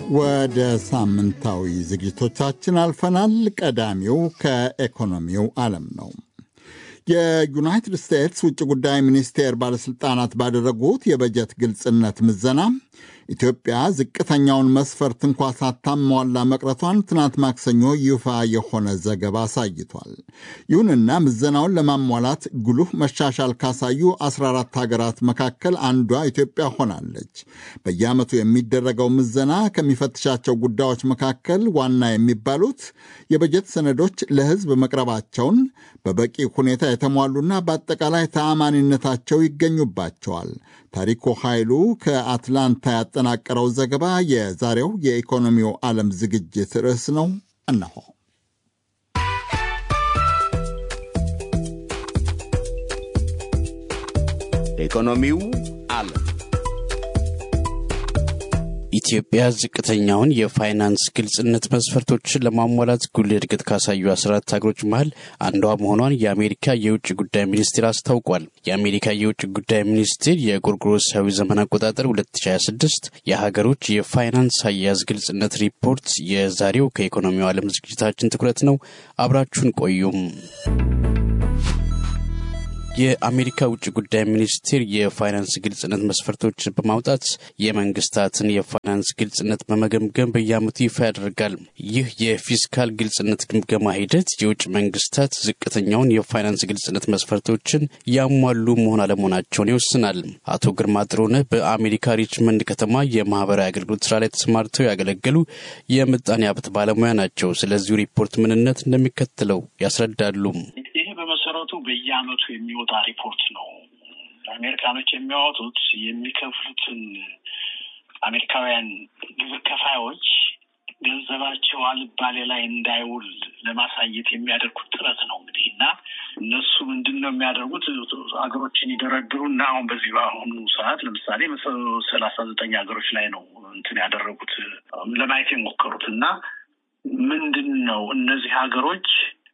ወደ ሳምንታዊ ዝግጅቶቻችን አልፈናል። ቀዳሚው ከኢኮኖሚው ዓለም ነው። የዩናይትድ ስቴትስ ውጭ ጉዳይ ሚኒስቴር ባለሥልጣናት ባደረጉት የበጀት ግልጽነት ምዘና ኢትዮጵያ ዝቅተኛውን መስፈርት እንኳ ሳታሟላ መቅረቷን ትናንት ማክሰኞ ይፋ የሆነ ዘገባ አሳይቷል። ይሁንና ምዘናውን ለማሟላት ጉልህ መሻሻል ካሳዩ 14 ሀገራት መካከል አንዷ ኢትዮጵያ ሆናለች። በየዓመቱ የሚደረገው ምዘና ከሚፈትሻቸው ጉዳዮች መካከል ዋና የሚባሉት የበጀት ሰነዶች ለሕዝብ መቅረባቸውን፣ በበቂ ሁኔታ የተሟሉና በአጠቃላይ ተአማኒነታቸው ይገኙባቸዋል። ታሪኩ ኃይሉ ከአትላንታ ያጠናቀረው ዘገባ የዛሬው የኢኮኖሚው ዓለም ዝግጅት ርዕስ ነው። እነሆ። ኢኮኖሚው ዓለም ኢትዮጵያ ዝቅተኛውን የፋይናንስ ግልጽነት መስፈርቶችን ለማሟላት ጉልህ እድገት ካሳዩ 14 ሀገሮች መሃል አንዷ መሆኗን የአሜሪካ የውጭ ጉዳይ ሚኒስቴር አስታውቋል። የአሜሪካ የውጭ ጉዳይ ሚኒስቴር የጎርጎሮሳዊ ዘመን አቆጣጠር 2026 የሀገሮች የፋይናንስ አያያዝ ግልጽነት ሪፖርት የዛሬው ከኢኮኖሚው ዓለም ዝግጅታችን ትኩረት ነው። አብራችሁን ቆዩም። የአሜሪካ ውጭ ጉዳይ ሚኒስቴር የፋይናንስ ግልጽነት መስፈርቶችን በማውጣት የመንግስታትን የፋይናንስ ግልጽነት በመገምገም በየዓመቱ ይፋ ያደርጋል። ይህ የፊስካል ግልጽነት ግምገማ ሂደት የውጭ መንግስታት ዝቅተኛውን የፋይናንስ ግልጽነት መስፈርቶችን ያሟሉ መሆን አለመሆናቸውን ይወስናል። አቶ ግርማ ጥሩነህ በአሜሪካ ሪችመንድ ከተማ የማህበራዊ አገልግሎት ስራ ላይ ተሰማርተው ያገለገሉ የምጣኔ ሀብት ባለሙያ ናቸው። ስለዚህ ሪፖርት ምንነት እንደሚከተለው ያስረዳሉ። በየዓመቱ የሚወጣ ሪፖርት ነው። አሜሪካኖች የሚያወጡት የሚከፍሉትን አሜሪካውያን ግብር ከፋዮች ገንዘባቸው አልባሌ ላይ እንዳይውል ለማሳየት የሚያደርጉት ጥረት ነው እንግዲህ እና እነሱ ምንድነው የሚያደርጉት? አገሮችን ይደረድሩና አሁን በአሁኑ ሰዓት ለምሳሌ 39 ሀገሮች ላይ ነው እንትን ያደረጉት ለማየት የሞከሩት እና ምንድነው እነዚህ ሀገሮች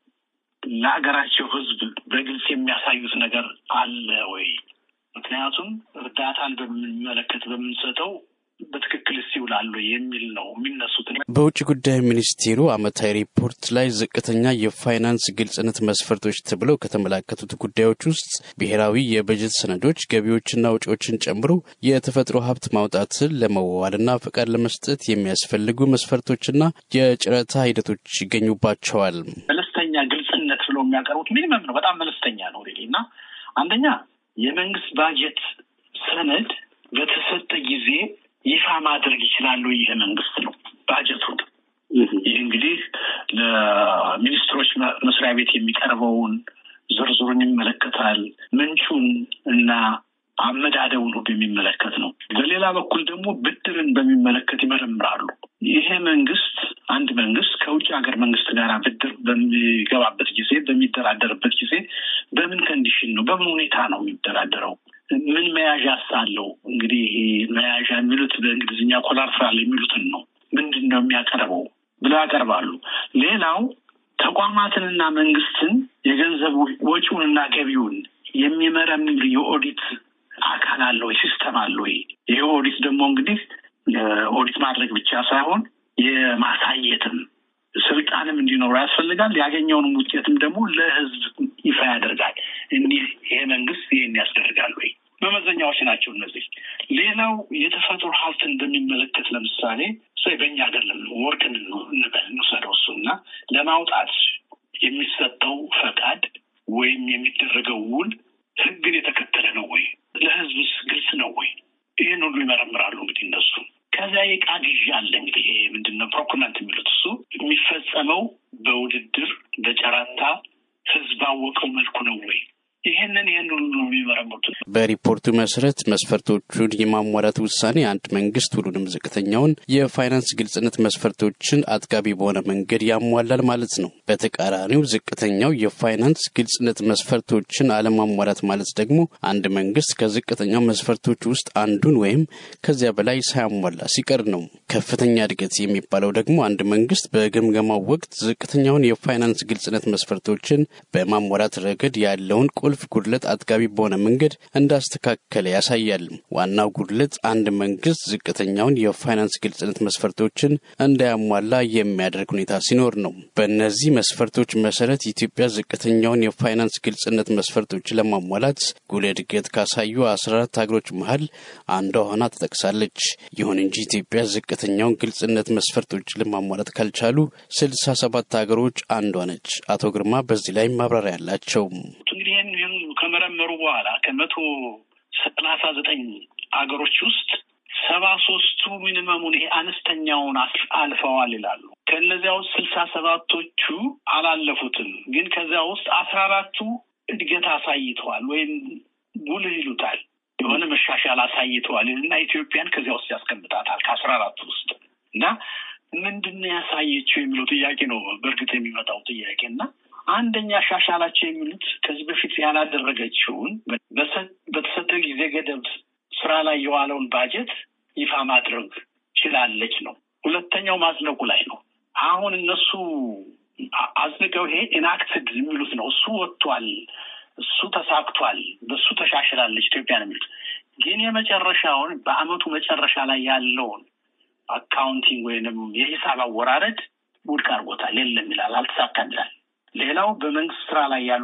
ለሀገራቸው ሕዝብ በግልጽ የሚያሳዩት ነገር አለ ወይ? ምክንያቱም እርዳታን በምንሰጠው በትክክል ይውላሉ የሚል ነው የሚነሱት። በውጭ ጉዳይ ሚኒስቴሩ ዓመታዊ ሪፖርት ላይ ዝቅተኛ የፋይናንስ ግልጽነት መስፈርቶች ተብለው ከተመላከቱት ጉዳዮች ውስጥ ብሔራዊ የበጀት ሰነዶች ገቢዎችና ወጪዎችን ጨምሮ የተፈጥሮ ሀብት ማውጣትን ለመዋዋልና ፈቃድ ለመስጠት የሚያስፈልጉ መስፈርቶችና የጨረታ ሂደቶች ይገኙባቸዋል። መለስተኛ ግልጽነት ብለው የሚያቀርቡት ሚኒመም ነው። በጣም መለስተኛ ነው እና አንደኛ የመንግስት ባጀት ሰነድ በተሰጠ ጊዜ ይፋ ማድረግ ይችላል ይህ መንግስት ነው ባጀቱን። ይህ እንግዲህ ለሚኒስትሮች መስሪያ ቤት የሚቀርበውን ዝርዝሩን ይመለከታል። ምንጩን እና አመዳደቡን ሁሉ የሚመለከት ነው። በሌላ በኩል ደግሞ ብድርን በሚመለከት ይመረምራሉ። ይሄ መንግስት አንድ መንግስት ከውጭ ሀገር መንግስት ጋር ብድር በሚገባበት ጊዜ በሚደራደርበት ጊዜ በምን ኮንዲሽን ነው በምን ሁኔታ ነው የሚደራደረው? ምን መያዣስ አለው? እንግዲህ መያዣ የሚሉት በእንግሊዝኛ ኮላትራል የሚሉትን ነው። ምንድነው የሚያቀርበው ብለው ያቀርባሉ። ሌላው ተቋማትንና መንግስትን የገንዘብ ወጪውንና ገቢውን የሚመረምር የኦዲት አካል አለ ወይ? ሲስተም አለ ወይ? ይሄ ኦዲት ደግሞ እንግዲህ ኦዲት ማድረግ ብቻ ሳይሆን የማሳየትም ስልጣንም እንዲኖር ያስፈልጋል። ያገኘውንም ውጤትም ደግሞ ለህዝብ ይፋ ያደርጋል። ይሄ መንግስት ይሄን ያስደርጋል ወይ? መመዘኛዎች ናቸው እነዚህ። ሌላው የተፈጥሮ ሀብትን በሚመለከት ለምሳሌ በእኛ ሀገር ወርቅን እንውሰደው። እሱና ለማውጣት የሚሰጠው ፈቃድ ወይም የሚደረገው ውል ህግን የተከተለ ነው ወይ? ለህዝብስ ግልጽ ነው ወይ? ይህን ሁሉ ይመረምራሉ እንግዲህ እነሱ። ከዚያ የዕቃ ግዢ አለ እንግዲህ ይሄ ምንድነው ፕሮኩርመንት የሚሉት እሱ የሚፈጸመው በውድድር በጨረታ ህዝብ ባወቀው መልኩ ነው ወይ? ይሄንን ሁሉ የሚመረምሩት። በሪፖርቱ መሰረት መስፈርቶቹን የማሟላት ውሳኔ አንድ መንግስት ሁሉንም ዝቅተኛውን የፋይናንስ ግልጽነት መስፈርቶችን አጥጋቢ በሆነ መንገድ ያሟላል ማለት ነው። በተቃራኒው ዝቅተኛው የፋይናንስ ግልጽነት መስፈርቶችን አለማሟላት ማለት ደግሞ አንድ መንግስት ከዝቅተኛው መስፈርቶች ውስጥ አንዱን ወይም ከዚያ በላይ ሳያሟላ ሲቀር ነው። ከፍተኛ እድገት የሚባለው ደግሞ አንድ መንግስት በግምገማው ወቅት ዝቅተኛውን የፋይናንስ ግልጽነት መስፈርቶችን በማሟላት ረገድ ያለውን ቁልፍ ጉድለት አጥጋቢ በሆነ መንገድ እንዳስተካከለ ያሳያል። ዋናው ጉድለት አንድ መንግስት ዝቅተኛውን የፋይናንስ ግልጽነት መስፈርቶችን እንዳያሟላ የሚያደርግ ሁኔታ ሲኖር ነው። በእነዚህ መስፈርቶች መሰረት ኢትዮጵያ ዝቅተኛውን የፋይናንስ ግልጽነት መስፈርቶችን ለማሟላት ጉልህ እድገት ካሳዩ 14 ሀገሮች መሃል አንዷ ሆና ተጠቅሳለች። ይሁን እንጂ ኢትዮጵያ ዝቅተኛውን ግልጽነት መስፈርቶች ለማሟላት ካልቻሉ 67 ሀገሮች አንዷ ነች። አቶ ግርማ በዚህ ላይ ማብራሪያ ያላቸው እንግዲህ ይህን ከመረመሩ በኋላ ከ139 ሀገሮች ውስጥ 73ቱ ሚኒመሙን ይሄ አነስተኛውን አልፈዋል ይላሉ። ከነዚያ ውስጥ 67ቶቹ አላለፉትም። ግን ከዚያ ውስጥ 14ቱ እድገት አሳይተዋል ወይም ጉልህ ይሉታል የሆነ መሻሻል አሳይተዋል እና ኢትዮጵያን ከዚያ ውስጥ ያስቀምጣታል ከ14ቱ ውስጥ እና ምንድነው ያሳየችው የሚለው ጥያቄ ነው በእርግጥ የሚመጣው ጥያቄና አንደኛ ሻሻላቸው የሚሉት ከዚህ በፊት ያላደረገችውን በተሰጠ ጊዜ ገደብ ስራ ላይ የዋለውን ባጀት ይፋ ማድረግ ችላለች ነው። ሁለተኛው ማጽደቁ ላይ ነው። አሁን እነሱ አጽድቀው ይሄ ኢንአክትድ የሚሉት ነው። እሱ ወጥቷል፣ እሱ ተሳክቷል፣ በሱ ተሻሽላለች ኢትዮጵያ ነው የሚሉት። ግን የመጨረሻውን በአመቱ መጨረሻ ላይ ያለውን አካውንቲንግ ወይንም የሂሳብ አወራረድ ውድቅ አድርጎታል። የለም ይላል፣ አልተሳካም ይላል። ሌላው በመንግስት ስራ ላይ ያሉ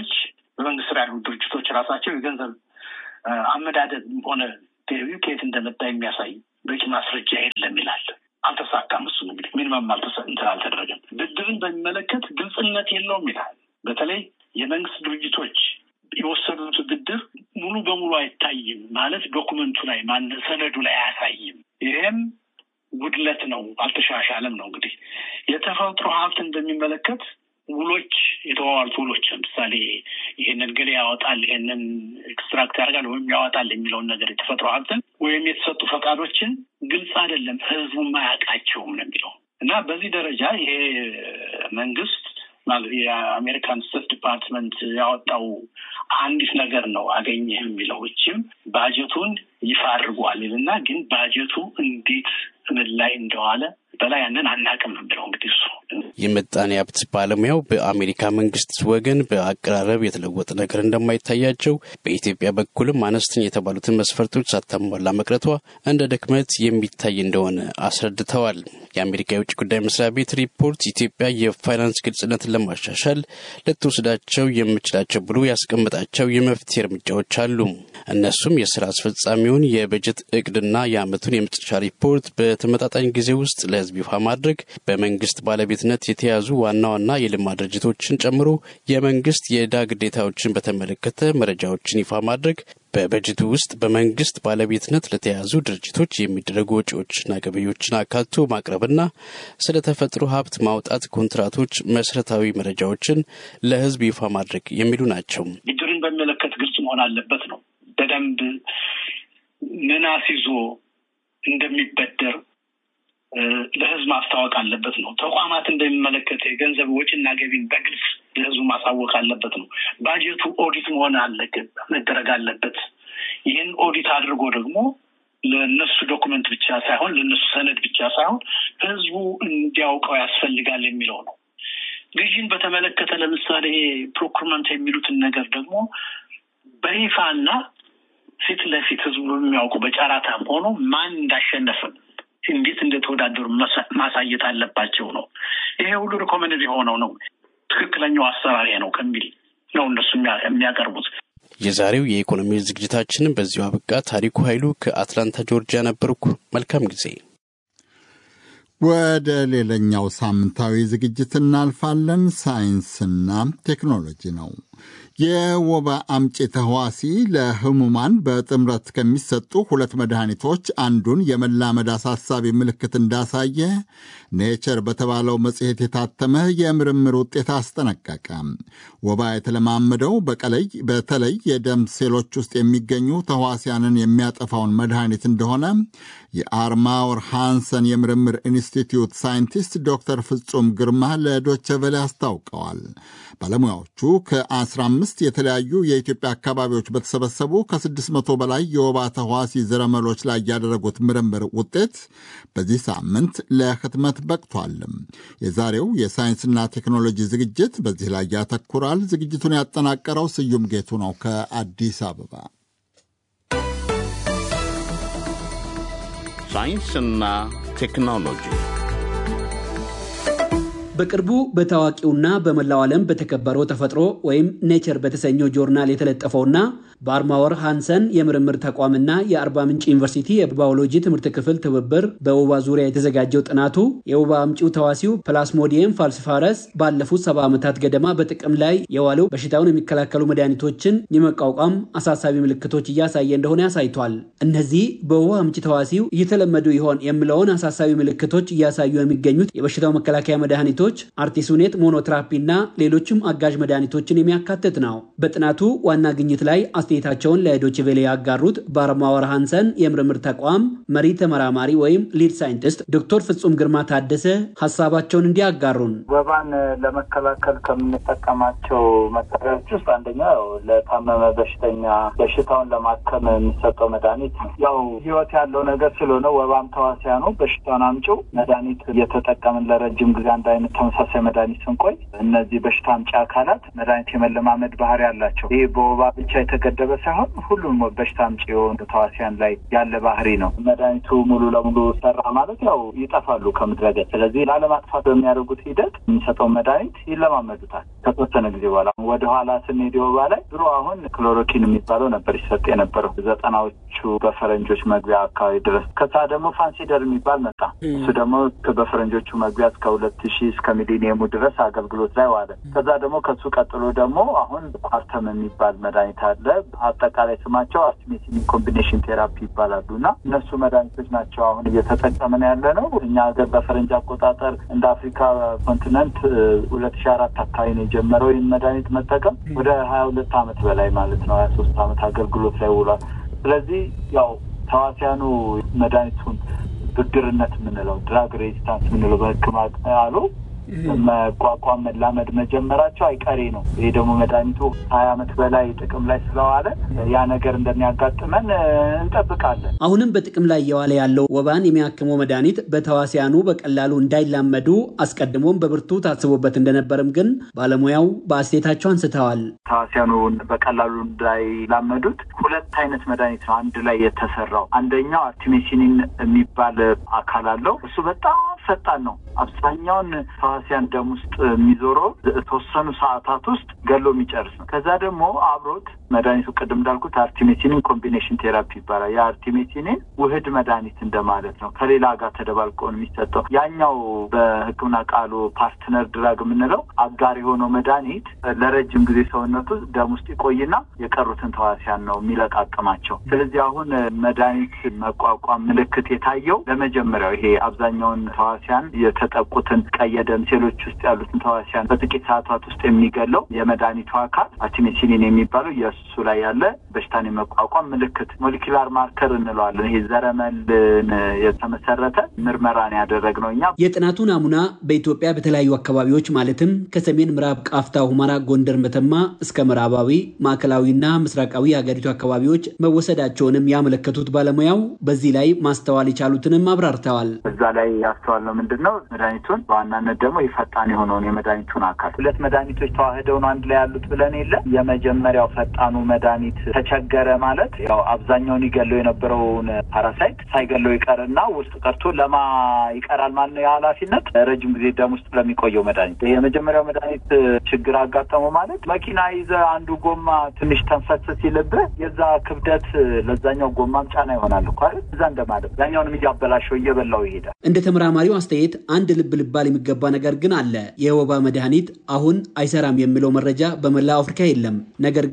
ድርጅቶች ራሳቸው የገንዘብ አመዳደብ ሆነ ገቢው ከየት እንደመጣ የሚያሳይ በቂ ማስረጃ የለም ይላል። አልተሳካም። እሱ እንግዲህ ምንም አልተደረገም። ብድርን በሚመለከት ግልጽነት የለውም ይላል። በተለይ የመንግስት ድርጅቶች የወሰዱት ብድር ሙሉ በሙሉ አይታይም ማለት ዶኩመንቱ ላይ ሰነዱ ላይ አያሳይም። ይሄም ጉድለት ነው፣ አልተሻሻለም ነው። እንግዲህ የተፈጥሮ ሀብትን በሚመለከት ውሎች የተዋዋሉት ውሎች ለምሳሌ ይሄንን ገሌ ያወጣል፣ ይሄንን ኤክስትራክት ያደርጋል ወይም ያወጣል የሚለውን ነገር የተፈጥሮ ሀብትን ወይም የተሰጡ ፈቃዶችን ግልጽ አይደለም፣ ህዝቡም አያውቃቸውም ነው የሚለው እና በዚህ ደረጃ ይሄ መንግስት ማለት የአሜሪካን ስቴት ዲፓርትመንት ያወጣው አንዲት ነገር ነው አገኘህ የሚለው እችም ባጀቱን ይፋ አድርጓል እና ግን ባጀቱ እንዴት ምን ላይ እንደዋለ በላይ ያንን አናውቅም ነው እንግዲህ እሱ የምጣኔ ሀብት ባለሙያው በአሜሪካ መንግስት ወገን በአቀራረብ የተለወጠ ነገር እንደማይታያቸው በኢትዮጵያ በኩልም አነስተኛ የተባሉትን መስፈርቶች ሳታሟላ መቅረቷ እንደ ድክመት የሚታይ እንደሆነ አስረድተዋል። የአሜሪካ የውጭ ጉዳይ መስሪያ ቤት ሪፖርት ኢትዮጵያ የፋይናንስ ግልጽነትን ለማሻሻል ልትወስዳቸው የምችላቸው ብሎ ያስቀመጣቸው የመፍትሄ እርምጃዎች አሉ። እነሱም የስራ አስፈጻሚውን የበጀት እቅድና የአመቱን የመጨረሻ ሪፖርት በተመጣጣኝ ጊዜ ውስጥ ለህዝብ ይፋ ማድረግ፣ በመንግስት ባለቤትነት የተያዙ ዋና ዋና የልማት ድርጅቶችን ጨምሮ የመንግስት የዕዳ ግዴታዎችን በተመለከተ መረጃዎችን ይፋ ማድረግ፣ በበጀቱ ውስጥ በመንግስት ባለቤትነት ለተያዙ ድርጅቶች የሚደረጉ ወጪዎችና ገቢዎችን አካቶ ማቅረብና ስለ ተፈጥሮ ሀብት ማውጣት ኮንትራቶች መሰረታዊ መረጃዎችን ለህዝብ ይፋ ማድረግ የሚሉ ናቸው። ብድርን በሚመለከት ግልጽ መሆን አለበት ነው። በደንብ ምን አስይዞ እንደሚበደር ለህዝብ ማስታወቅ አለበት ነው። ተቋማትን በሚመለከት የገንዘብ ወጪና ገቢን በግልጽ ለህዝብ ማሳወቅ አለበት ነው። ባጀቱ ኦዲት መሆን መደረግ አለበት። ይህን ኦዲት አድርጎ ደግሞ ለነሱ ዶክመንት ብቻ ሳይሆን ለነሱ ሰነድ ብቻ ሳይሆን ህዝቡ እንዲያውቀው ያስፈልጋል የሚለው ነው። ግዢን በተመለከተ ለምሳሌ ፕሮኩርመንት የሚሉትን ነገር ደግሞ በይፋና ፊት ለፊት ህዝቡ የሚያውቀው በጨረታም ሆኖ ማን እንዳሸነፈ እንዴት እንደተወዳደሩ ማሳየት አለባቸው ነው። ይሄ ሁሉ ሪኮመንድ የሆነው ነው። ትክክለኛው አሰራር ነው ከሚል ነው እነሱ የሚያቀርቡት። የዛሬው የኢኮኖሚ ዝግጅታችንን በዚሁ አበቃ። ታሪኩ ኃይሉ ከአትላንታ ጆርጂያ ነበርኩ። መልካም ጊዜ። ወደ ሌላኛው ሳምንታዊ ዝግጅት እናልፋለን። ሳይንስና ቴክኖሎጂ ነው። የወባ አምጪ ተህዋሲ ለህሙማን በጥምረት ከሚሰጡ 2 መድኃኒቶች አንዱን የመላመድ አሳሳቢ ምልክት እንዳሳየ ኔቸር በተባለው መጽሔት የታተመ የምርምር ውጤት አስጠነቀቀ። ወባ የተለማመደው በተለይ የደም ሴሎች ውስጥ የሚገኙ ተህዋሲያንን የሚያጠፋውን መድኃኒት እንደሆነ የአርማውር ሃንሰን የምርምር ኢንስቲትዩት ሳይንቲስት ዶክተር ፍጹም ግርማ ለዶቼ ቬለ አስታውቀዋል። ባለሙያዎቹ ከ10 በ15 የተለያዩ የኢትዮጵያ አካባቢዎች በተሰበሰቡ ከ600 በላይ የወባ ተህዋሲ ዘረመሎች ላይ ያደረጉት ምርምር ውጤት በዚህ ሳምንት ለህትመት በቅቷል። የዛሬው የሳይንስና ቴክኖሎጂ ዝግጅት በዚህ ላይ ያተኩራል። ዝግጅቱን ያጠናቀረው ስዩም ጌቱ ነው ከአዲስ አበባ። ሳይንስና ቴክኖሎጂ በቅርቡ በታዋቂውና በመላው ዓለም በተከበረው ተፈጥሮ ወይም ኔቸር በተሰኘው ጆርናል የተለጠፈውና በአርማወር ሃንሰን የምርምር ተቋምና የአርባ ምንጭ ዩኒቨርሲቲ የባዮሎጂ ትምህርት ክፍል ትብብር በወባ ዙሪያ የተዘጋጀው ጥናቱ የወባ አምጪው ተዋሲው ፕላስሞዲየም ፋልሲፓረስ ባለፉት 70 ዓመታት ገደማ በጥቅም ላይ የዋለው በሽታውን የሚከላከሉ መድኃኒቶችን የመቋቋም አሳሳቢ ምልክቶች እያሳየ እንደሆነ ያሳይቷል። እነዚህ በወባ አምጪ ተዋሲው እየተለመዱ ይሆን የሚለውን አሳሳቢ ምልክቶች እያሳዩ የሚገኙት የበሽታው መከላከያ መድኃኒቶች አርቲሱኔት ሞኖትራፒና ሌሎችም አጋዥ መድኃኒቶችን የሚያካትት ነው። በጥናቱ ዋና ግኝት ላይ አስተያየታቸውን ለዶይቼ ቬለ ያጋሩት በአርማወር ሃንሰን የምርምር ተቋም መሪ ተመራማሪ ወይም ሊድ ሳይንቲስት ዶክተር ፍጹም ግርማ ታደሰ ሐሳባቸውን እንዲያጋሩን ወባን ለመከላከል ከምንጠቀማቸው መሳሪያዎች ውስጥ አንደኛው ለታመመ በሽተኛ በሽታውን ለማከም የሚሰጠው መድኃኒት ነው። ያው ህይወት ያለው ነገር ስለሆነ ወባም ተዋሲያኑ በሽታውን አምጪው መድኃኒት እየተጠቀምን ለረጅም ጊዜ አንድ አይነት ተመሳሳይ መድኃኒት ስንቆይ እነዚህ በሽታ አምጪ አካላት መድኃኒት የመለማመድ ባህሪ ያላቸው ይሄ በወባ ብቻ የተገደበ ሳይሆን ሁሉም በሽታ አምጪ የሆኑ ተዋሲያን ላይ ያለ ባህሪ ነው። መድኃኒቱ ሙሉ ለሙሉ ሰራ ማለት ያው ይጠፋሉ ከምድረገጽ። ስለዚህ ላለማጥፋት በሚያደርጉት ሂደት የሚሰጠው መድኃኒት ይለማመዱታል። ከተወሰነ ጊዜ በኋላ ወደ ኋላ ስንሄድ ወባ ላይ ድሮ አሁን ክሎሮኪን የሚባለው ነበር ይሰጥ የነበረው 90ዎቹ በፈረንጆች መግቢያ አካባቢ ድረስ። ከዛ ደግሞ ፋንሲደር የሚባል መጣ። እሱ ደግሞ በፈረንጆቹ መግቢያ እስከ 2000 እስከ ሚሊኒየሙ ድረስ አገልግሎት ላይ ዋለ። ከዛ ደግሞ ከሱ ቀጥሎ ደግሞ አሁን ኳርተም የሚባል መድኃኒት አለ። አጠቃላይ ስማቸው አርቲሜሲኒን ኮምቢኔሽን ቴራፒ ይባላሉና እነሱ መድኃኒቶች ናቸው አሁን እየተጠቀምን ያለ ነው። እኛ ሀገር በፈረንጅ አቆጣጠር እንደ አፍሪካ ኮንቲነንት 2004 አካባቢ ነው የጀመረው ይህን መድኃኒት መጠቀም። ወደ 22 ዓመት በላይ ማለት ነው 23 ዓመት አገልግሎት ላይ ውሏል። ስለዚህ ያው ተዋሲያኑ መድኃኒቱን ብድርነት የምንለው ድራግ ሬዚስታንስ የምንለው በሕክምና አሉ መቋቋም መላመድ መጀመራቸው አይቀሬ ነው። ይሄ ደግሞ መድኃኒቱ 20 ዓመት በላይ ጥቅም ላይ ስለዋለ ያ ነገር እንደሚያጋጥመን እንጠብቃለን። አሁንም በጥቅም ላይ የዋለ ያለው ወባን የሚያክመው መድኃኒት በተዋሲያኑ በቀላሉ እንዳይላመዱ አስቀድሞም በብርቱ ታስቦበት እንደነበርም ግን ባለሙያው በአስተያየታቸው አንስተዋል። ተዋሲያኑን በቀላሉ እንዳይላመዱት ሁለት አይነት መድኃኒት ነው አንድ ላይ የተሰራው። አንደኛው አርቲሜሲኒን የሚባል አካል አለው። እሱ በጣም ፈጣን ነው። አብዛኛውን ተዋሲያን ደም ውስጥ የሚዞረው ተወሰኑ ሰዓታት ውስጥ ገሎ የሚጨርስ ነው። ከዛ ደግሞ አብሮት መድኃኒቱ ቅድም እንዳልኩት አርቲሜሲኒን ኮምቢኔሽን ቴራፒ ይባላል። የአርቲሜሲኒን ውህድ መድኃኒት እንደማለት ነው። ከሌላ ጋር ተደባልቆ ነው የሚሰጠው። ያኛው በሕክምና ቃሉ ፓርትነር ድራግ የምንለው አጋር የሆነው መድኃኒት ለረጅም ጊዜ ሰውነቱ ደም ውስጥ ይቆይና የቀሩትን ተዋሲያን ነው የሚለቃቅማቸው። ስለዚህ አሁን መድኃኒት መቋቋም ምልክት የታየው ለመጀመሪያው ይሄ አብዛኛውን ተዋሲያን የተጠቁትን ቀይ ደም ሴሎች ውስጥ ያሉትን ተዋሲያን በጥቂት ሰዓታት ውስጥ የሚገለው የመድኃኒቱ አካል አርቲሜሲኒን የሚባለው የእሱ ላይ ያለ በሽታን የመቋቋም ምልክት ሞለኪላር ማርከር እንለዋለን። ይሄ ዘረመልን የተመሰረተ ምርመራን ያደረግነው እኛ። የጥናቱ ናሙና በኢትዮጵያ በተለያዩ አካባቢዎች ማለትም ከሰሜን ምዕራብ ቃፍታ፣ ሁመራ፣ ጎንደር፣ መተማ እስከ ምዕራባዊ ማዕከላዊና ምስራቃዊ የሀገሪቱ አካባቢዎች መወሰዳቸውንም ያመለከቱት ባለሙያው በዚህ ላይ ማስተዋል የቻሉትንም አብራርተዋል። እዛ ላይ ያስተዋልነው ምንድነው መድኃኒቱን በዋናነት ደግሞ ይፈጣን የሆነውን የመድኃኒቱን አካል ሁለት መድኃኒቶች ተዋህደው ነው አንድ ላይ ያሉት ብለን የለ። የመጀመሪያው ፈጣኑ መድኃኒት ተቸገረ ማለት ያው አብዛኛውን ይገለው የነበረውን ፓራሳይት ሳይገለው ይቀርና ውስጥ ቀርቶ ለማ ይቀራል ማለት ነው። የኃላፊነት ረጅም ጊዜ ደም ውስጥ ለሚቆየው መድኃኒት የመጀመሪያው መድኃኒት ችግር አጋጠመው ማለት መኪና ይዘ አንዱ ጎማ ትንሽ ተንፈስ ሲልብህ የዛ ክብደት ለዛኛው ጎማም ጫና ይሆናል እኮ አይደል? እዛ እንደማለት ያኛውንም እያበላሸው እየበላው ይሄዳል። እንደ ተመራማሪው አስተያየት አንድ ልብ ልባል የሚገባ ነገር ግን አለ። የወባ መድኃኒት አሁን አይሰራም የሚለው መረጃ በመላ አፍሪካ የለም። ነገር ግን ይላሉ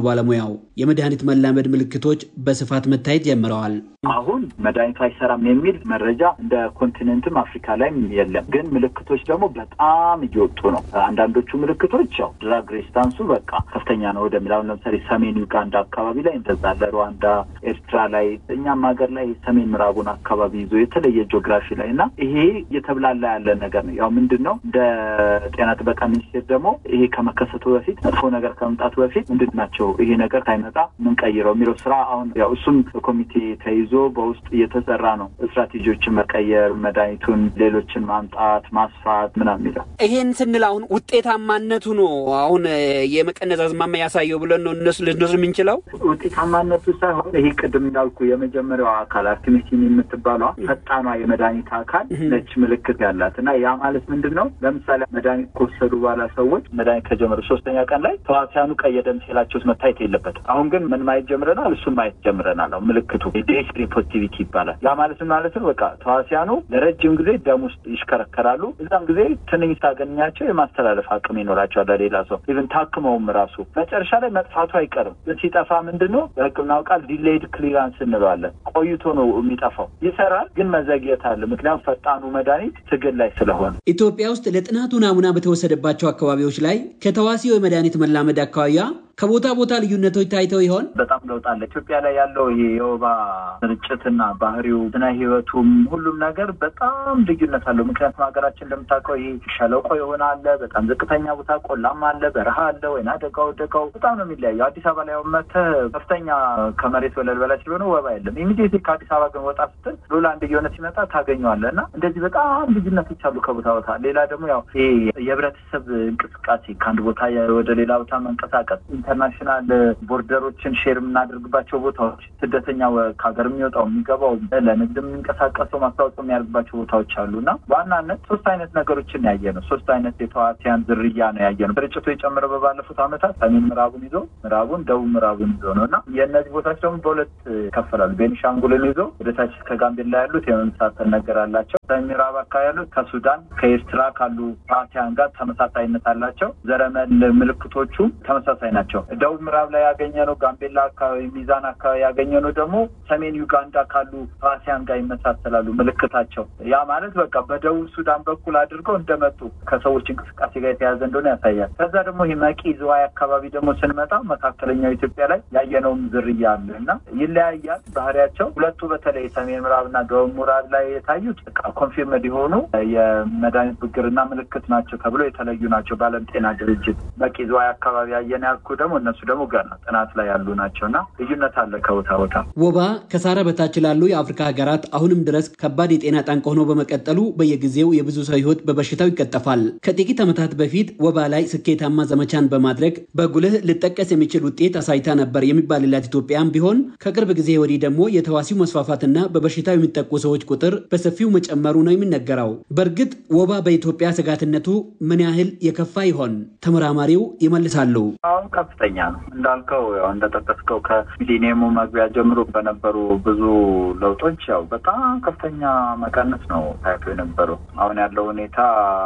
ባለሙያው የመድኃኒት መላመድ ምልክቶች በስፋት መታየት ጀምረዋል። አሁን መድኃኒቱ አይሰራም የሚል መረጃ እንደ ኮንቲኔንትም አፍሪካ ላይም የለም። ግን ምልክቶች ደግሞ በጣም እየወጡ ነው። አንዳንዶቹ ምልክቶች ያው ድራግ ሬዚስታንሱ በቃ ከፍተኛ ነው ወደሚለው ለምሳሌ ሰሜን ዩጋንዳ አካባቢ ላይ እንደዛ፣ ሩዋንዳ፣ ኤርትራ ላይ እኛም ሀገር ላይ ሰሜን ምዕራቡን አካባቢ ይዞ የተለየ ጂኦግራፊ ላይ እና ይሄ እየተብላላ ያለ ነገር ነው። ያው ምንድነው እንደ ጤና ጥበቃ ሚኒስቴር ደግሞ ይሄ ከመከሰቱ በፊት መጥፎ ነገር ከመምጣቱ በፊት ምንድናቸው ይሄ ነገር ሳይመጣ ምን ቀይረው የሚለው ስራ አሁን ያው እሱም ኮሚቴ ተይዞ በውስጥ እየተሰራ ነው። ስትራቴጂዎችን መቀየር፣ መድኃኒቱን ሌሎችን ማምጣት፣ ማስፋት ምናምን ይላል። ይሄን ስንል አሁን ውጤታማነቱ ነው አሁን የመቀነስ አዝማሚያ ያሳየው ብለን ነው ልንወስድ የምንችለው። ውጤታማነቱ ሳይሆን ይሄ ቅድም እንዳልኩ የመጀመሪያው አካል አርቲሚሲን የምትባለው ፈጣኗ የመድኃኒት አካል ነች ምልክት ያላት እና ያ ማለት ምንድነው ለምሳሌ መድኃኒት ከወሰዱ በኋላ ሰዎች መድኃኒት ከጀመሩ 3ኛ ቀን ላይ ተዋሲያኑ ቀይ ደም ሴላቸው መታየት የለበትም። አሁን ግን ምን ማየት ጀምረናል? እሱን ማየት ጀምረናል። አሁን ምልክቱ ዴስሪ ፖዚቲቪቲ ይባላል። ያ ማለት ነው በቃ ተዋሲያኑ ለረጅም ጊዜ ደም ውስጥ ይሽከረከራሉ። እዛም ጊዜ ትንኝ ታገኛቸው የማስተላለፍ አቅም ይኖራቸዋል ለሌላ ሰው ኢቭን ታክመውም ራሱ መጨረሻ ላይ መጥፋቱ አይቀርም። ሲጠፋ ምንድነው በሕክምናው ቃል ዲሌይድ ክሊራንስ እንለዋለን። ቆይቶ ነው የሚጠፋው። ይሰራል ግን መዘግየት አለ። ምክንያቱም ፈጣኑ መድኃኒት ትግል ላይ ስለሆነ ኢትዮጵያ ውስጥ ለጥናቱ ናሙና በተወሰደባቸው አካባቢዎች ላይ ከተዋሲው የመድኃኒት መላመድ አካባቢያ ከቦታ ቦታ ልዩነቶች ታይተው ይሆን? በጣም ለውጥ አለ። ኢትዮጵያ ላይ ያለው ይሄ የወባ ስርጭትና ባህሪው ስነ ህይወቱም ሁሉም ነገር በጣም ልዩነት አለው። ምክንያቱም ሀገራችን እንደምታውቀው ይሄ ሸለቆ የሆነ አለ፣ በጣም ዝቅተኛ ቦታ ቆላማ አለ፣ በረሃ አለ፣ ወይና ደጋው በጣም ነው የሚለያየው። አዲስ አበባ ላይ መተህ ከፍተኛ ከመሬት ወለል በላይ ስለሆነ ወባ የለም። ኢሚዲየትሊ ከአዲስ አበባ ግን ወጣ ስትል ሎላንድ እየሆነ ሲመጣ ታገኘዋለህ እና እንደዚህ በጣም ልዩነቶች አሉ ከቦታ ቦታ። ሌላ ደግሞ ያው ይሄ የህብረተሰብ እንቅስቃሴ ከአንድ ቦታ ወደ ሌላ ቦታ መንቀሳቀስ፣ ኢንተርናሽናል ቦርደሮችን ሼር የምናደርግባቸው ቦታዎች፣ ስደተኛ ከሀገር የሚወጣው የሚገባው ለንግድ የሚንቀሳቀሰው ማስታወቅ የሚያደርግባቸው ቦታዎች አሉና በዋናነት 3 አይነት ነገሮችን ያየነው 3 አይነት የተዋሲያን ዝርያ ነው ያየነው። ስርጭቱ የጨመረው በባለፉት ዓመታት ሰሜን ምዕራቡን ይዞ ምዕራቡን፣ ደቡብ ምዕራቡን ይዞ ነውና የእነዚህ ቦታዎች ደግሞ በሁለት ይከፈላሉ። ቤኒሻንጉልን ይዞ ወደታች ከጋምቤላ ያሉት የመመሳሰል ነገር አላቸው። ሰሜን ምዕራብ አካባቢ ያሉት ከሱዳን ከኤርትራ ካሉ ተዋሲያን ጋር ተመሳሳይነት አላቸው። ዘረመል ምልክቶቹ ተመሳሳይ ናቸው። ደቡብ ምዕራብ ላይ ያገኘነው ጋምቤላ አካባቢ፣ ሚዛን አካባቢ ያገኘነው ደግሞ ሰሜን ዩጋንዳ ካሉ ተዋሲያን ጋር ይመሳሰላሉ ምልክታቸው። ያ ማለት በቃ በደቡብ ሱዳን በኩል አድርገው እንደመጡ ከሰዎች እንቅስቃሴ ጋር የተያዘ እንደሆነ ያሳያል። ከዛ ደግሞ መቂ ዝዋይ አካባቢ ደግሞ ስንመጣ መካከለኛው ኢትዮጵያ ላይ ያየነውም ዝርያ አለ እና ይለያያል ባህሪያቸው። ሁለቱ በተለይ ሰሜን ምዕራብና ደቡብ ምዕራብ ላይ የታዩት ኮንፊርምድ የሆኑ የመድኃኒት ብግርና ምልክት ናቸው ተብሎ የተለዩ ናቸው በዓለም ጤና ድርጅት። መቂ ዝዋይ አካባቢ ያየን ያልኩ ደግሞ እነሱ ደግሞ ገና ጥናት ላይ ያሉ ናቸውና ልዩነት አለ ከቦታ ቦታ። ወባ ከሳራ በታች ላሉ የአፍሪካ ሀገራት አሁንም ድረስ ከባድ የጤና ጠንቅ ሆኖ በመቀጠሉ በየጊዜው የብዙ ሰው ሕይወት በበሽታው ይቀጠፋል። ከጥቂት ዓመታት በፊት ወባ ላይ ስኬታማ ዘመቻን በማድረግ በጉልህ ልጠቀስ የሚችል ውጤት አሳይታ ነበር የሚባልላት ኢትዮጵያም ቢሆን ከቅርብ ጊዜ ወዲህ ደግሞ የተዋሲው መስፋፋትና በበሽታው የሚጠቁ ሰዎች ቁጥር በሰፊው መጨመሩ ነው የሚነገረው። በእርግጥ ወባ በኢትዮጵያ ስጋትነቱ ምን ያህል የከፋ ይሆን? ተመራማሪው ይመልሳሉ። አሁን ከፍተኛ ነው እንዳልከው፣ ያው እንደጠቀስከው ከሚሊኒየሙ መግቢያ ጀምሮ በነበሩ ብዙ ለውጦች ያው በጣም ከፍተኛ መቀነስ ነው ታይቶ የነበረው። አሁን ያለው ሁኔታ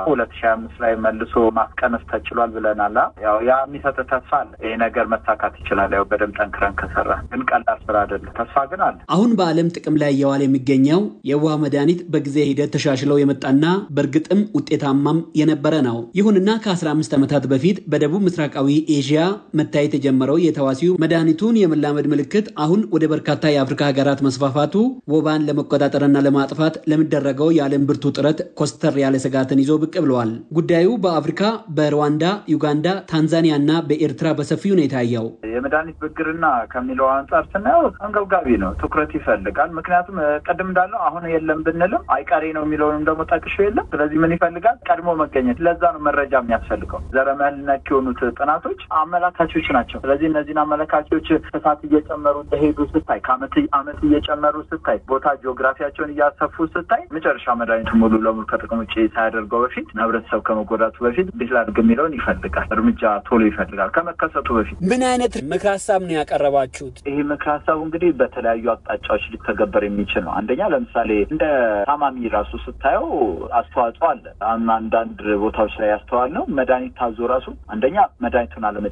2025 ላይ መልሶ ማስቀነስ ተችሏል ብለናል። ያው ያ የሚሰጥ ተስፋ አለ። ይሄ ነገር መሳካት ይችላል ያው በደንብ ጠንክረን ከሰራ። ግን ቀላል ስራ አይደለም፣ ተስፋ ግን አለ። አሁን በዓለም ጥቅም ላይ እየዋለ የሚገኘው የወባ መድኃኒት በጊዜ ሂደት ተሻሽለው የመጣና በእርግጥም ውጤታማም የነበረ ነው። ይሁንና ከ15 ዓመታት በፊት በደቡብ ምስራቃዊ ኤዥያ መታየት የጀመረው የተዋሲው መድኃኒቱን የመላመድ ምልክት አሁን ወደ በርካታ የአፍሪካ ሀገራት መስፋፋቱ ወባን ለመቆጣጠርና ለማጥፋት ለሚደረገው የዓለም ብርቱ ጥረት ኮስተር ያለ ስጋትን ይዞ ብቅ ብለዋል። ጉዳዩ በአፍሪካ በሩዋንዳ፣ ዩጋንዳ፣ ታንዛኒያ እና በኤርትራ በሰፊው ነው የታየው። የመድኃኒት ብግርና ከሚለው አንጻር ስናየው አንገብጋቢ ነው፣ ትኩረት ይፈልጋል። ምክንያቱም ቀድም እንዳለው አሁን የለም ብንልም አይቀሬ ነው የሚለውንም ደግሞ ጠቅሾ የለም። ስለዚህ ምን ይፈልጋል? ቀድሞ መገኘት። ለዛ ነው መረጃ የሚያስፈልገው። ዘረመል ነክ የሆኑት ጥናቶች አመላካቾች ናቸው። ስለዚህ እነዚህን አመላካቾች ስፋት እየጨመሩ እንደሄዱ ስታይ፣ ከአመት አመት እየጨመሩ ስታይ፣ ቦታ ጂኦግራፊያቸውን እያሰፉ ስታይ መጨረሻ መድኃኒቱ ሙሉ ለሙሉ ከጥቅም ውጭ ሳያደርገው በፊት ህብረተሰብ ከመጎዳቱ በፊት እንዴት ላድርግ የሚለውን ይፈልጋል። እርምጃ ቶሎ ይፈልጋል ከመከሰቱ በፊት። ምን አይነት ምክር ሀሳብ ነው ያቀረባችሁት? ይሄ ምክር ሀሳቡ እንግዲህ በተለያዩ አቅጣጫዎች ሊተገበር የሚችል ነው። አንደኛ ለምሳሌ እንደ ታማሚ ራሱ ስታየው አስተዋጽኦ አለ። አንዳንድ ቦታዎች ላይ ያስተዋል ነው መድኃኒት ታዞ ራሱ አንደኛ መድኃኒቱን አለመጨረስ። አሁን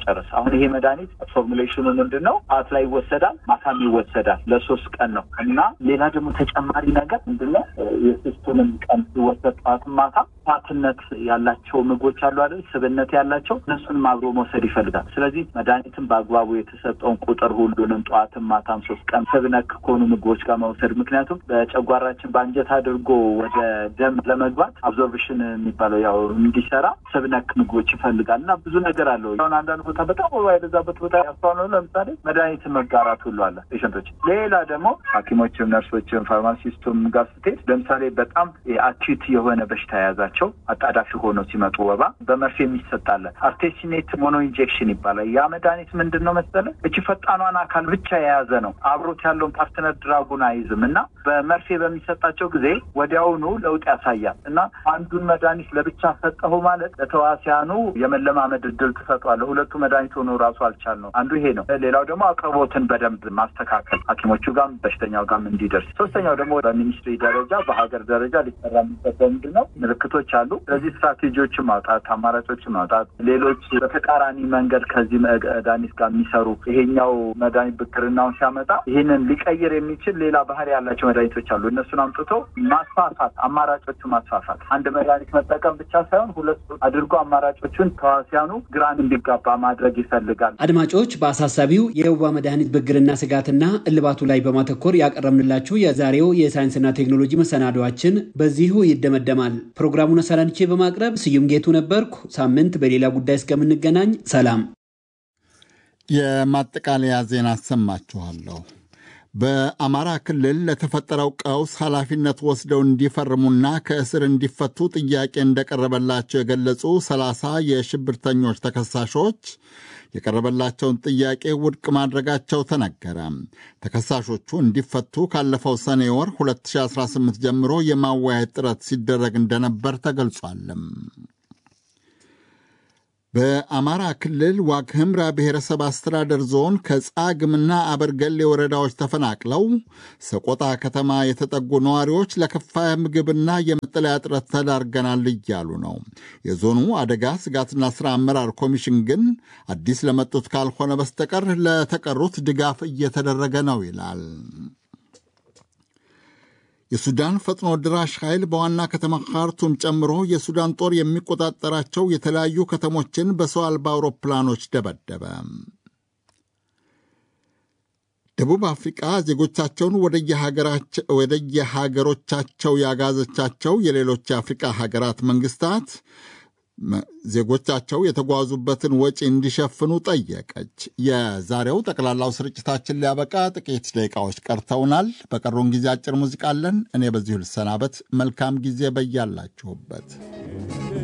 አሁን ይሄ መድኃኒት ፎርሙሌሽኑ ምንድነው? ጣት ላይ ይወሰዳል፣ ማታም ይወሰዳል ለ3 ቀን ነው። እና ሌላ ደግሞ ተጨማሪ ነገር ምንድነው? የሲስቱንም ቀን ይወሰድ ጣት ማታ ፋትነት ያላቸው ምግቦች አሉ አይደል? ስብነት ያላቸው እነሱን አብሮ መውሰድ ይፈልጋል። ስለዚህ መድኃኒትን በአግባቡ የተሰጠውን ቁጥር ሁሉንም ጧትም ማታም 3 ቀን ስብነክ ከሆኑ ምግቦች ጋር መውሰድ። ምክንያቱም በጨጓራችን በአንጀት አድርጎ ወደ ደም ለመግባት አብዞርፕሽን የሚባለው ያው እንዲሰራ ስብነክ ምግቦች ይፈልጋል እና ብዙ ነገር አለው። አሁን አንዳንድ ቦታ በጣም ወባ የበዛበት ቦታ ያስተዋለው ለምሳሌ መድኃኒትን መጋራት ሁሉ አለ ፔሸንቶች። ሌላ ደግሞ ሐኪሞችም ነርሶችም ፋርማሲስቱም ጋር ስትሄድ ለምሳሌ በጣም አኪዩት የሆነ በሽታ የያዛቸው አጣዳፊ ሆኖ ሲመጡ ወባ በመርፌ የሚሰጣለ አርቴሲኔት ሞኖ ኢንጀክሽን ይባላል። ያ መድኃኒት ምንድነው መሰለህ? እቺ ፈጣኗን አካል ብቻ የያዘ ነው። አብሮት ያለውን ፓርትነር ድራጉን አይዝም እና በመርፌ በሚሰጣቸው ጊዜ ወዲያውኑ ለውጥ ያሳያል። እና አንዱን መድኃኒት ለብቻ ሰጠው ማለት ለተዋሲያኑ የመለማመድ እድል ትሰጧለህ። ሁለቱ መድኃኒት ሆኖ ራሱ አልቻልነው። አንዱ ይሄ ነው። ሌላው ደግሞ አቅርቦትን በደንብ ማስተካከል ሐኪሞቹ ጋር በሽተኛው ጋር እንዲደርስ። ሶስተኛው ደግሞ በሚኒስትሪ ደረጃ በሀገር ደረጃ ሊሰራ የሚገባው ምንድነው? ምልክቶች አሉ። ስለዚህ ስትራቴጂዎችን ማውጣት፣ አማራጮችን ማውጣት፣ ሌሎች በተቃራኒ መንገድ ከዚህ መድኃኒት ጋር የሚሰሩ ይሄኛው መድኃኒት ብክርናውን ሲያመጣ ይሄንን ሊቀይር የሚችል ሌላ ባህሪ ያላቸው መድኃኒቶች አሉ። እነሱን አምጥቶ ማስፋፋት፣ አማራጮቹ ማስፋፋት። አንድ መድኃኒት መጠቀም ብቻ ሳይሆን ሁለት አድርጎ አማራጮቹን ተዋሲያኑ ግራን እንዲጋባ ማድረግ ይፈልጋል። አድማጮች፣ በአሳሳቢው የወባ መድኃኒት ብክርና ስጋትና እልባቱ ላይ በማተኮር ያቀረብንላችሁ የዛሬው የሳይንስና ቴክኖሎጂ መሰናዶአችን በዚሁ ይደመደማል። ፕሮግራሙን አሰናድቼ በማቅረብ ስዩም ጌቱ ነበርኩ። ሳምንት በሌላ ጉዳይ እስከምንገናኝ ሰላም። የማጠቃለያ ዜና አሰማችኋለሁ። በአማራ ክልል ለተፈጠረው ቀውስ ኃላፊነት ወስደው እንዲፈርሙና ከእስር እንዲፈቱ ጥያቄ እንደቀረበላቸው የገለጹ 30 የሽብርተኞች ተከሳሾች የቀረበላቸውን ጥያቄ ውድቅ ማድረጋቸው ተነገረ። ተከሳሾቹ እንዲፈቱ ካለፈው ሰኔ ወር 2018 ጀምሮ የማወያየት ጥረት ሲደረግ እንደነበር ተገልጿል። በአማራ ክልል ዋግ ኽምራ ብሔረሰብ አስተዳደር ዞን ከጻግምና አበርገሌ ወረዳዎች ተፈናቅለው ሰቆጣ ከተማ የተጠጉ ነዋሪዎች ለከፋ ምግብና የመጠለያ እጥረት ተዳርገናል እያሉ ነው። የዞኑ አደጋ ስጋትና ሥራ አመራር ኮሚሽን ግን አዲስ ለመጡት ካልሆነ በስተቀር ለተቀሩት ድጋፍ እየተደረገ ነው ይላል። የሱዳን ፈጥኖ ድራሽ ኃይል በዋና ከተማ ካርቱም ጨምሮ የሱዳን ጦር የሚቆጣጠራቸው የተለያዩ ከተሞችን በሰው አልባ አውሮፕላኖች ደበደበ። ደቡብ አፍሪቃ ዜጎቻቸውን ወደየሀገሮቻቸው ያጋዘቻቸው የሌሎች የአፍሪቃ ሀገራት መንግስታት ዜጎቻቸው የተጓዙበትን ወጪ እንዲሸፍኑ ጠየቀች። የዛሬው ጠቅላላው ስርጭታችን ሊያበቃ ጥቂት ደቂቃዎች ቀርተውናል። በቀሩን ጊዜ አጭር ሙዚቃ አለን። እኔ በዚሁ ልሰናበት። መልካም ጊዜ በያላችሁበት።